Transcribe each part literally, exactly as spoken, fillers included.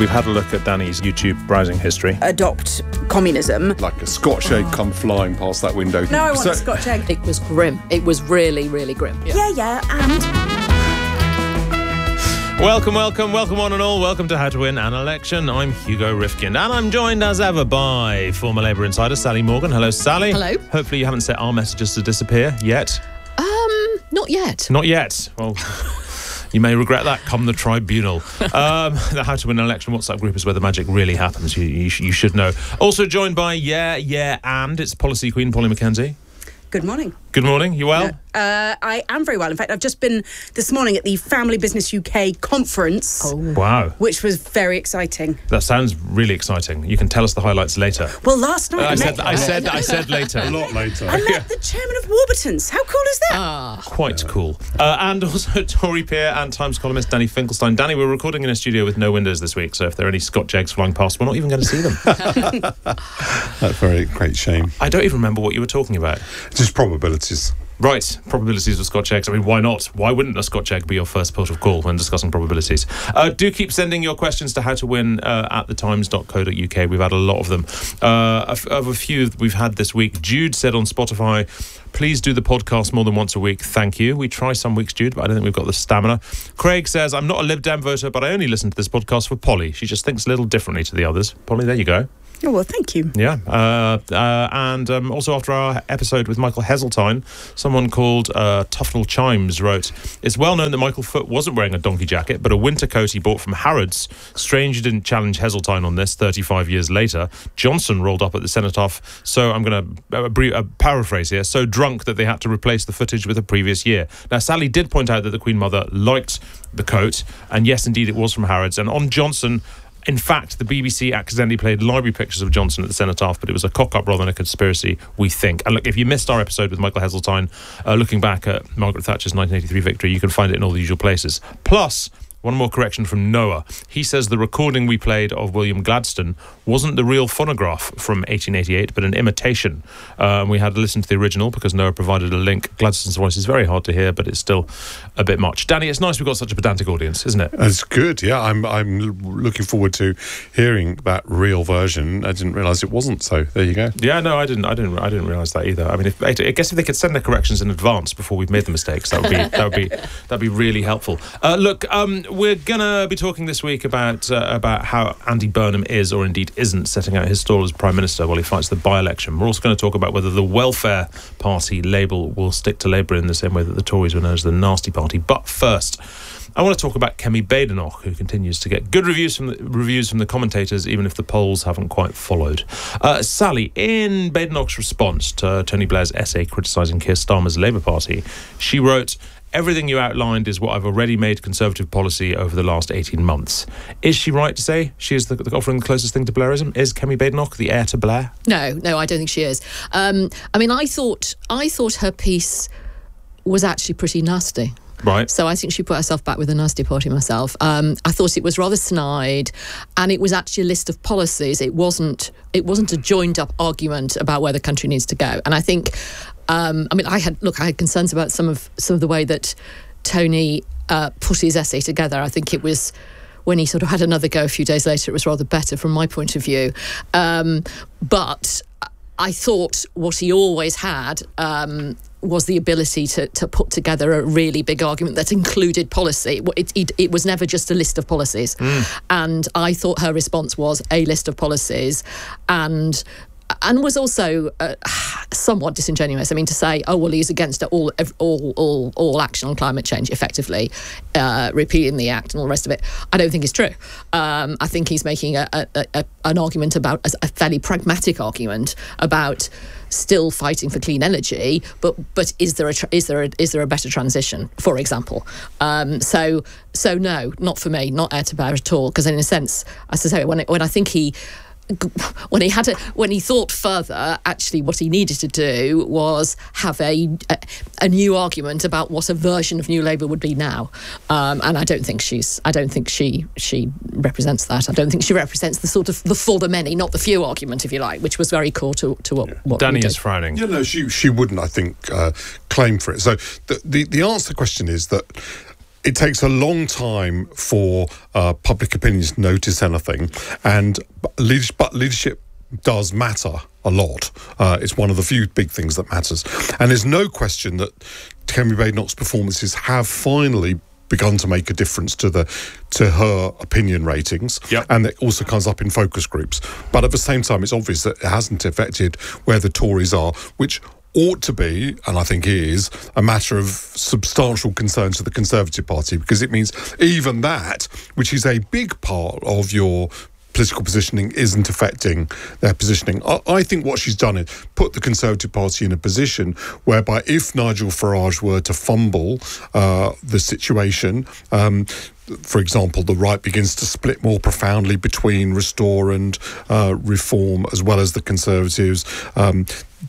We've had a look at Danny's YouTube browsing history. Adopt communism. Like a Scotch egg come flying past that window. No, I want So- a Scotch egg. It was grim. It was really, really grim. Yeah, yeah, and... Welcome, welcome, welcome one and all. Welcome to How to Win an Election. I'm Hugo Rifkin, and I'm joined as ever by former Labour insider Sally Morgan. Hello, Sally. Hello. Hopefully you haven't set our messages to disappear yet. Um, not yet. Not yet. Well, you may regret that come the tribunal. Um, the How to Win an Election WhatsApp group is where the magic really happens. You, you, sh- you should know. Also joined by Yeah, Yeah, and it's Policy Queen Polly Mackenzie. Good morning. Good morning. You well? Uh, I am very well. In fact, I've just been this morning at the Family Business U K conference, Oh. Wow. which was very exciting. That sounds really exciting. You can tell us the highlights later. Well, last night Uh, I I, said, met, I said, I said A later. lot later. I met the chairman of Warburton's. How cool is that? Ah, Quite cool. Uh, and also Tory peer and Times columnist Danny Finkelstein. Danny, we're recording in a studio with no windows this week, so if there are any Scotch eggs flying past, we're not even going to see them. That's a very great shame. I don't even remember what you were talking about. Just probabilities. Right, probabilities of Scotch eggs. I mean, why not? Why wouldn't a Scotch egg be your first port of call when discussing probabilities? Uh, do keep sending your questions to how to win uh, at the times dot co dot uk. We've had a lot of them. Uh, of, of a few we've had this week. Jude said on Spotify, please do the podcast more than once a week. Thank you. We try some weeks, Jude, but I don't think we've got the stamina. Craig says, I'm not a Lib Dem voter, but I only listen to this podcast for Polly. She just thinks a little differently to the others. Polly, there you go. Oh, well, thank you. Yeah, uh, uh, and um, also after our episode with Michael Heseltine, someone called uh, Tufnell Chimes wrote, it's well known that Michael Foot wasn't wearing a donkey jacket, but a winter coat he bought from Harrods. Strange you didn't challenge Heseltine on this thirty-five years later. Johnson rolled up at the Cenotaph, so I'm going to uh, bre- uh, paraphrase here, so drunk that they had to replace the footage with a previous year. Now, Sally did point out that the Queen Mother liked the coat, and yes, indeed, it was from Harrods. And on Johnson... In fact, the B B C accidentally played library pictures of Johnson at the Cenotaph, but it was a cock-up rather than a conspiracy, we think. And look, if you missed our episode with Michael Heseltine, uh, looking back at Margaret Thatcher's nineteen eighty-three victory, you can find it in all the usual places. Plus, one more correction from Noah. He says the recording we played of William Gladstone wasn't the real phonograph from eighteen eighty-eight, but an imitation. Uh, and we had to listen to the original because Noah provided a link. Gladstone's voice is very hard to hear, but it's still a bit much. Danny, it's nice we've got such a pedantic audience, isn't it? That's good, yeah. I'm I'm looking forward to hearing that real version. I didn't realise it wasn't, so there you go. Yeah, no, I didn't. I didn't. I didn't realise that either. I mean, if, I guess if they could send their corrections in advance before we've made the mistakes, that would be that would be that'd be really helpful. Uh, look, um, we're gonna be talking this week about uh, about how Andy Burnham is, or indeed isn't, setting out his stall as Prime Minister while he fights the by-election. We're also going to talk about whether the Welfare Party label will stick to Labour in the same way that the Tories were known as the Nasty Party. But first, I want to talk about Kemi Badenoch, who continues to get good reviews from the, reviews from the commentators, even if the polls haven't quite followed. Uh, Sally, in Badenoch's response to Tony Blair's essay criticising Keir Starmer's Labour Party, she wrote, everything you outlined is what I've already made Conservative policy over the last eighteen months. Is she right to say she is the, the, offering the closest thing to Blairism? Is Kemi Badenoch the heir to Blair? no, no, I don't think she is. Um, I mean, I thought, I thought her piece was actually pretty nasty. Right. So I think she put herself back with a nasty party myself. Um, I thought it was rather snide, and it was actually a list of policies. It wasn't. It wasn't a joined-up argument about where the country needs to go. And I think, um, I mean, I had look. I had concerns about some of some of the way that Tony uh, put his essay together. I think it was, when he sort of had another go a few days later, it was rather better from my point of view. Um, but I thought what he always had um, was the ability to, to put together a really big argument that included policy. It, it, it was never just a list of policies. Mm. And I thought her response was a list of policies, and and was also uh, somewhat disingenuous. I mean, to say, oh, well, he's against all all all, all action on climate change, effectively uh, repealing the act and all the rest of it, I don't think is true. Um, I think he's making a, a, a, an argument about, a fairly pragmatic argument about still fighting for clean energy, but but is there a tra- is there a, is there a better transition, for example? Um, so so no, not for me, not heir to Blair at all. Because in a sense, as I say, when it, when I think he. When he had a, when he thought further, actually, what he needed to do was have a a, a new argument about what a version of New Labour would be now, um, and I don't think she's. I don't think she she represents that. I don't think she represents the sort of the for the many, not the few argument, if you like, which was very core to to what. Yeah. what Danny we is did. frowning. Yeah, no, she she wouldn't, I think, uh, claim for it. So the, the the answer to the question is that it takes a long time for uh, public opinion to notice anything, and leadership, but leadership does matter a lot. Uh, it's one of the few big things that matters. And there's no question that Kemi Badenoch's performances have finally begun to make a difference to the to her opinion ratings. Yep. And it also comes up in focus groups. But at the same time, it's obvious that it hasn't affected where the Tories are, which ought to be, and I think is, a matter of substantial concern to the Conservative Party, because it means even that, which is a big part of your political positioning, isn't affecting their positioning. I, I think what she's done is put the Conservative Party in a position whereby if Nigel Farage were to fumble uh, the situation, um, for example, the right begins to split more profoundly between Restore and uh, Reform, as well as the Conservatives. Um,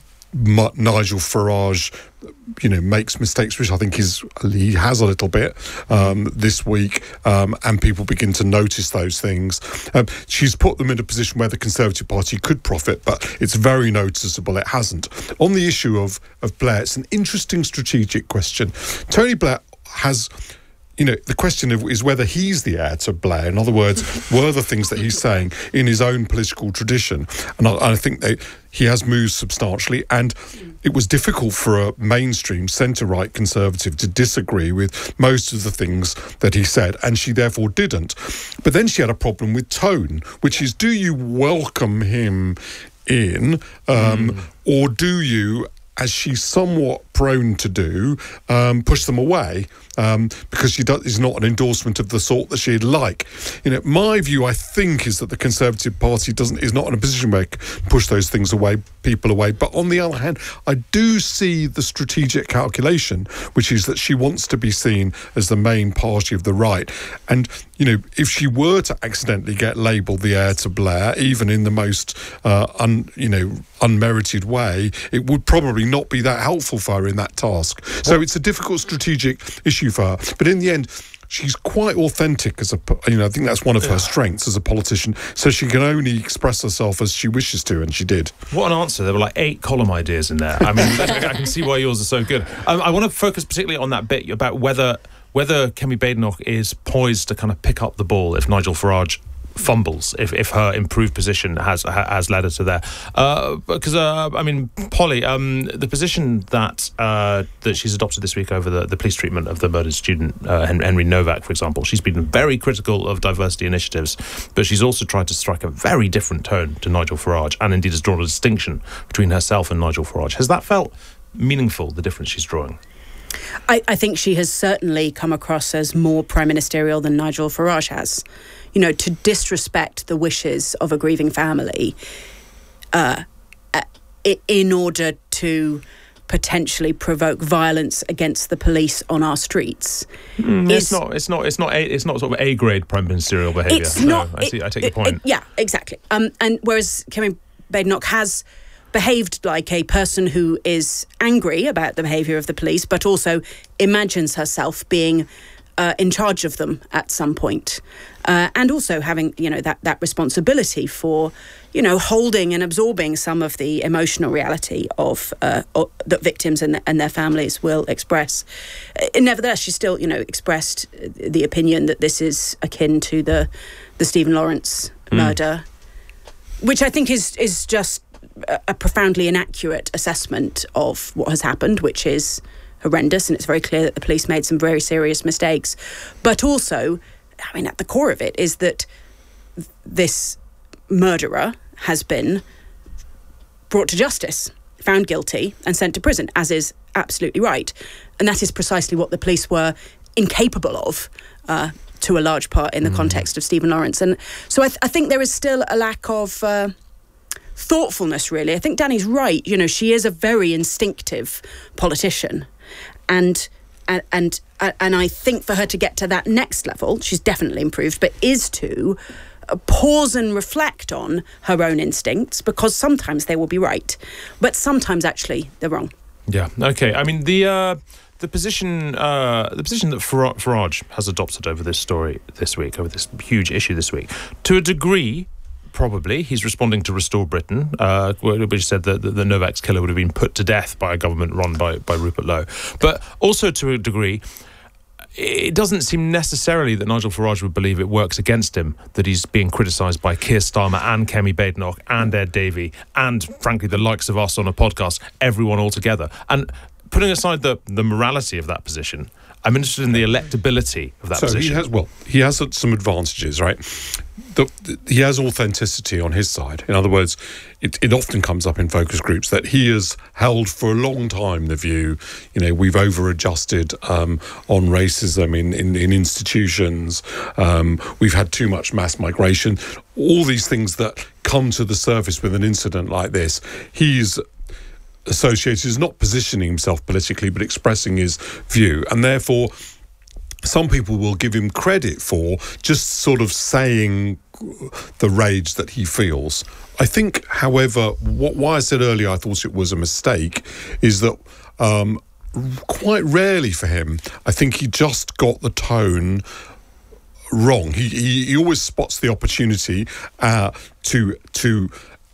M- Nigel Farage, you know, makes mistakes, which I think is he has a little bit um, this week, um, and people begin to notice those things. Um, she's put them in a position where the Conservative Party could profit, but it's very noticeable it hasn't. On the issue of, of Blair, it's an interesting strategic question. Tony Blair has... You know, the question is whether he's the heir to Blair. In other words, were the things that he's saying in his own political tradition? And I, I think they, he has moved substantially. And it was difficult for a mainstream centre-right Conservative to disagree with most of the things that he said, and she therefore didn't. But then she had a problem with tone, which is, do you welcome him in, um, mm. or do you, as she's somewhat prone to do, um, push them away? Um, because she does, is not an endorsement of the sort that she'd like. You know, my view, I think, is that the Conservative Party doesn't is not in a position where it can push those things away, people away. But on the other hand, I do see the strategic calculation, which is that she wants to be seen as the main party of the right. And, you know, if she were to accidentally get labelled the heir to Blair, even in the most, uh, un, you know, unmerited way, it would probably not be that helpful for her in that task. So it's a difficult strategic issue for her, but in the end she's quite authentic as a, you know, I think that's one of her strengths as a politician, so she can only express herself as she wishes to, and she did. What an answer. There were like eight column ideas in there. I mean, I can see why yours are so good. um, I want to focus particularly on that bit about whether whether Kemi Badenoch is poised to kind of pick up the ball if Nigel Farage fumbles, if, if her improved position has has led her to there. Uh, because, uh, I mean, Polly, um, the position that uh, that she's adopted this week over the, the police treatment of the murdered student, uh, Henry Novak, for example, she's been very critical of diversity initiatives, but she's also tried to strike a very different tone to Nigel Farage, and indeed has drawn a distinction between herself and Nigel Farage. Has that felt meaningful, the difference she's drawing? I, I think she has certainly come across as more prime ministerial than Nigel Farage has. You know, to disrespect the wishes of a grieving family uh, in order to potentially provoke violence against the police on our streets. Mm, is, it's not. It's not. It's not. A, it's not sort of A-grade prime ministerial behaviour. It's no, not. I see. I take it, your point. It, yeah, exactly. Um, and whereas Kemi Badenoch has behaved like a person who is angry about the behaviour of the police, but also imagines herself being Uh, in charge of them at some point, uh, and also having, you know, that that responsibility for, you know, holding and absorbing some of the emotional reality of uh, of, that victims and, and their families will express. Uh, nevertheless, she still, you know, expressed the opinion that this is akin to the the Stephen Lawrence mm. murder, which I think is is just a, a profoundly inaccurate assessment of what has happened, which is horrendous, and it's very clear that the police made some very serious mistakes. But also, I mean, at the core of it is that this murderer has been brought to justice, found guilty, and sent to prison, as is absolutely right. And that is precisely what the police were incapable of, uh, to a large part, in the mm. context of Stephen Lawrence. And so I, th- I think there is still a lack of Uh, thoughtfulness, really. I think Danny's right. You know, she is a very instinctive politician. And, and and and I think for her to get to that next level, she's definitely improved, but is to uh, pause and reflect on her own instincts, because sometimes they will be right, but sometimes actually they're wrong. Yeah. Okay. I mean, the uh, the position uh, the position that Farage, Farage has adopted over this story this week, over this huge issue this week, to a degree. Probably he's responding to Restore Britain, uh, which said that the, the Novak's killer would have been put to death by a government run by, by Rupert Lowe. But also to a degree, it doesn't seem necessarily that Nigel Farage would believe it works against him that he's being criticised by Keir Starmer and Kemi Badenoch and Ed Davey and, frankly, the likes of us on a podcast, everyone all together. And putting aside the, the morality of that position, I'm interested in the electability of that so position. He has, well, he has some advantages, right? The, the, he has authenticity on his side. In other words, it, it often comes up in focus groups that he has held for a long time the view, you know, we've over-adjusted um, on racism in, in, in institutions, um, we've had too much mass migration, all these things that come to the surface with an incident like this. He's associated is not positioning himself politically but expressing his view, and therefore some people will give him credit for just sort of saying the rage that he feels. I think, however, what, why I said earlier I thought it was a mistake is that um, quite rarely for him, I think he just got the tone wrong. He, he, he always spots the opportunity uh, to to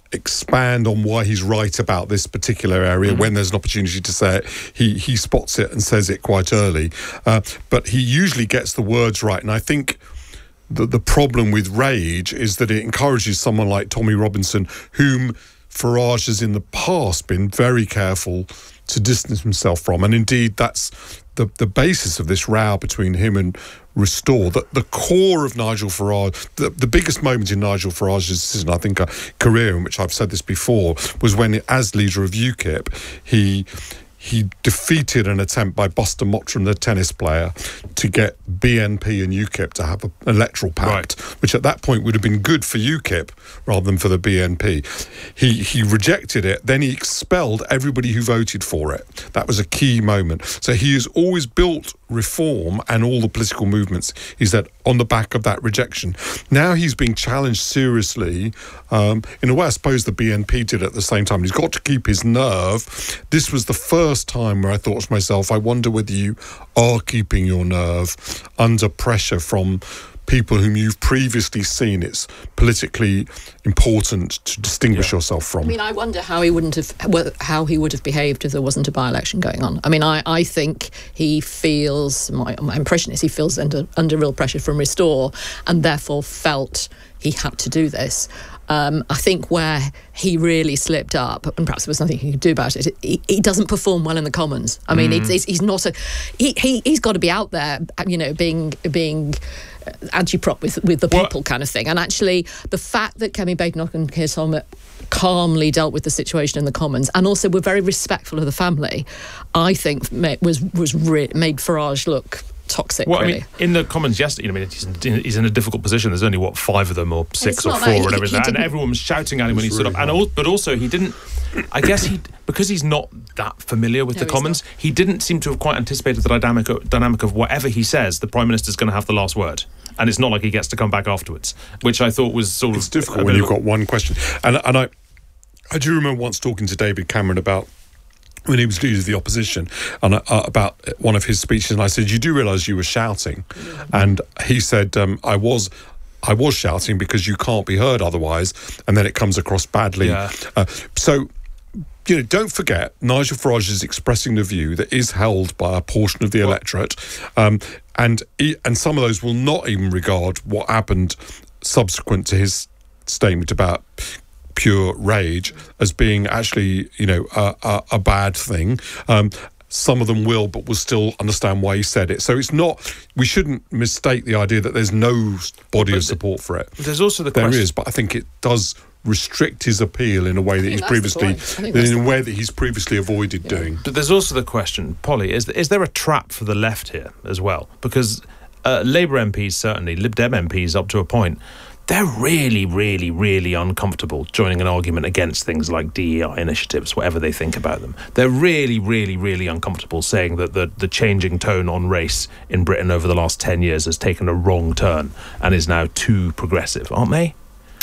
expand on why he's right about this particular area. Mm. When there's an opportunity to say it, he he spots it and says it quite early. Uh, but he usually gets the words right. And I think the, the problem with rage is that it encourages someone like Tommy Robinson, whom Farage has in the past been very careful to distance himself from. And indeed, that's the, the basis of this row between him and Restore. The, the core of Nigel Farage, the, the biggest moment in Nigel Farage's, I think, uh, career, in which I've said this before, was when, as leader of UKIP, he he defeated an attempt by Buster Mottram, the tennis player, to get B N P and UKIP to have an electoral pact, right, which at that point would have been good for UKIP rather than for the B N P. He he rejected it, then he expelled everybody who voted for it. That was a key moment. So he has always built reform and all the political movements, he said, on the back of that rejection. Now he's being challenged seriously. Um, in a way, I suppose the B N P did at the same time. He's got to keep his nerve. This was the first time where I thought to myself, I wonder whether you are keeping your nerve under pressure from people whom you've previously seen it's politically important to distinguish yeah. yourself from. I mean, I wonder how he wouldn't have how he would have behaved if there wasn't a by-election going on. I mean, I, I think he feels, my, my impression is he feels under under real pressure from Restore, and therefore felt he had to do this. Um, I think where he really slipped up, and perhaps there was nothing he could do about it, he, he doesn't perform well in the Commons. I mean, mm. it's, it's, he's not a... He, he, he's got to be out there, you know, being... being agitprop with with the people what? kind of thing. And actually, the fact that Kemi Badenoch and Keir Starmer calmly dealt with the situation in the Commons and also were very respectful of the family, I think made, was was re- made Farage look toxic. Well, really. I mean, in the Commons yesterday, I mean, he's in, he's in a difficult position. There's only what five of them, or six or four, or whatever. He, he and everyone was shouting at him when he stood really up. And all, but also, he didn't. I guess he, because he's not that familiar with no, the Commons, he didn't seem to have quite anticipated the dynamic dynamic of whatever he says, the Prime Minister's going to have the last word. And it's not like he gets to come back afterwards, which I thought was sort it's of... It's difficult when you've got one question. And and I, I do remember once talking to David Cameron about when he was leader of the opposition, and uh, about one of his speeches, and I said, you do realise you were shouting? Mm-hmm. And he said, um, I was... I was shouting because you can't be heard otherwise, and then it comes across badly. Yeah. Uh, so, you know, don't forget, Nigel Farage is expressing the view that is held by a portion of the electorate, um, and he, and some of those will not even regard what happened subsequent to his statement about pure rage as being actually, you know, a, a, a bad thing. Um, Some of them will, but will still understand why he said it. So it's not, we shouldn't mistake the idea that there's no body but of support for it. There's also the there question. There is, but I think it does restrict his appeal in a way that he's previously, in a way that he's previously avoided yeah. doing. But there's also the question, Polly, is, is there a trap for the left here as well? Because uh, Labour M Ps, certainly, Lib Dem M Ps up to a point, they're really, really, really uncomfortable joining an argument against things like D E I initiatives, whatever they think about them. They're really, really, really uncomfortable saying that the, the changing tone on race in Britain over the last ten years has taken a wrong turn and is now too progressive, aren't they?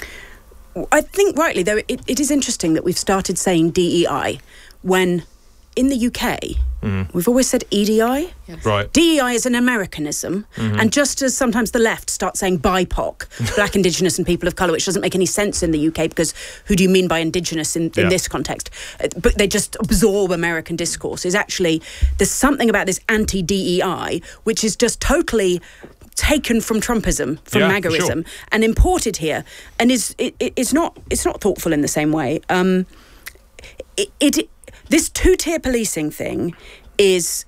I think rightly, though, it, it is interesting that we've started saying D E I when in the U K Mm. We've always said E D I. Yes. Right. D E I is an Americanism, Mm-hmm. and just as sometimes the left starts saying B I P O C, Black, Indigenous and People of Colour, which doesn't make any sense in the U K, because who do you mean by Indigenous in, in Yeah. this context? Uh, But they just absorb American discourse. Is actually, there's something about this anti-D E I, which is just totally taken from Trumpism, from Yeah, for MAGAism, sure. and imported here, and is it, it, it's not it's not thoughtful in the same way. Um, it, it this two-tier policing thing is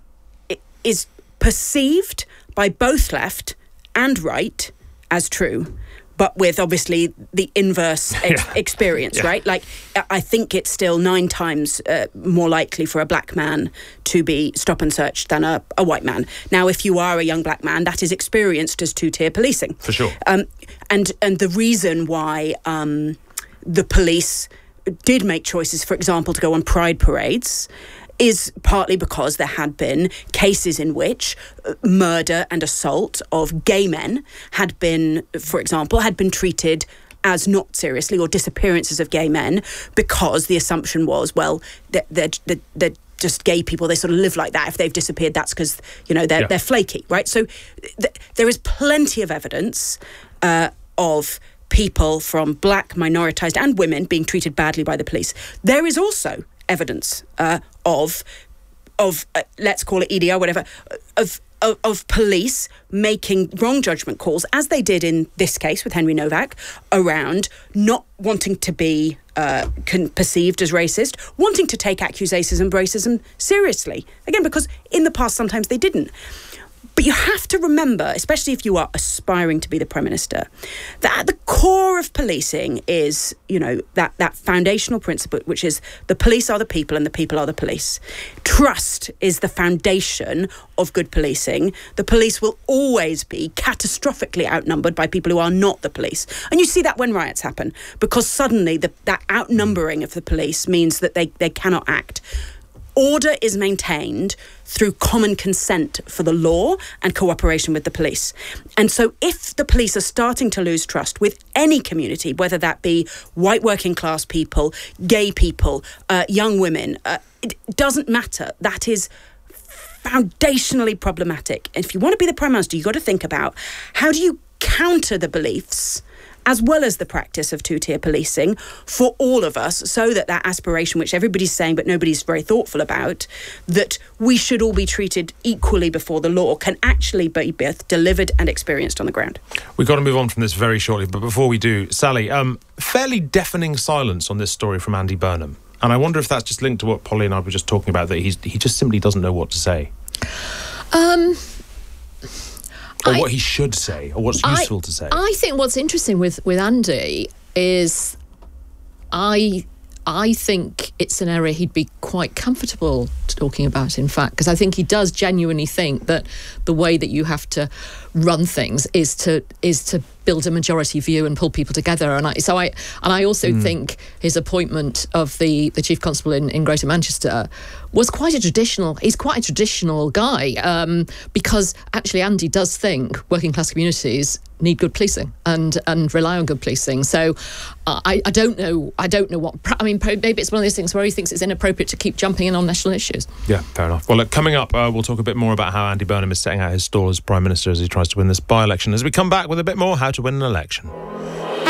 is perceived by both left and right as true, but with obviously the inverse ex- Yeah. experience, Yeah. right? Like, I think it's still nine times uh, more likely for a black man to be stop and searched than a, a white man. Now, if you are a young black man, that is experienced as two-tier policing. For sure. Um, and, and the reason why um, the police did make choices, for example, to go on pride parades, is partly because there had been cases in which uh, murder and assault of gay men had been, for example, had been treated as not seriously, or disappearances of gay men, because the assumption was, well, they're, they're, they're, they're just gay people, they sort of live like that. If they've disappeared, that's because, you know, they're, Yeah. they're flaky, right? So th- there is plenty of evidence uh, of people from black, minoritized and women being treated badly by the police. There is also evidence uh, of, of uh, let's call it E D I, whatever, of, of of police making wrong judgment calls, as they did in this case with Henry Novak, around not wanting to be uh, con- perceived as racist, wanting to take accusations of racism seriously. Again, because in the past sometimes they didn't. But you have to remember, especially if you are aspiring to be the Prime Minister, that at the core of policing is, you know, that, that foundational principle, which is the police are the people and the people are the police. Trust is the foundation of good policing. The police will always be catastrophically outnumbered by people who are not the police. And you see that when riots happen, because suddenly the, that outnumbering of the police means that they, they cannot act. Order is maintained through common consent for the law and cooperation with the police. And so if the police are starting to lose trust with any community, whether that be white working class people, gay people, uh, young women, uh, it doesn't matter. That is foundationally problematic. And if you want to be the Prime Minister, you've got to think about, how do you counter the beliefs as well as the practice of two-tier policing for all of us, so that that aspiration, which everybody's saying but nobody's very thoughtful about, that we should all be treated equally before the law, can actually be both delivered and experienced on the ground. We've got to move on from this very shortly, but before we do, Sally, um, fairly deafening silence on this story from Andy Burnham. And I wonder if that's just linked to what Polly and I were just talking about, that he's, he just simply doesn't know what to say. Um... Or I, what he should say, or what's useful I, to say. I think what's interesting with, with Andy is I I think it's an area he'd be quite comfortable talking about, in fact, because I think he does genuinely think that the way that you have to run things is to is to build a majority view and pull people together. And I, so I and I also mm. think his appointment of the, the chief constable in, in Greater Manchester was quite a traditional. He's quite a traditional guy um, because actually Andy does think working class communities need good policing and and rely on good policing. So uh, I I don't know I don't know what I mean. Maybe it's one of those things where he thinks it's inappropriate to keep jumping in on national issues. Yeah, fair enough. Well, look, coming up, uh, we'll talk a bit more about how Andy Burnham is setting out his stall as Prime Minister as he tries to win this by-election. As we come back with a bit more how to win an election.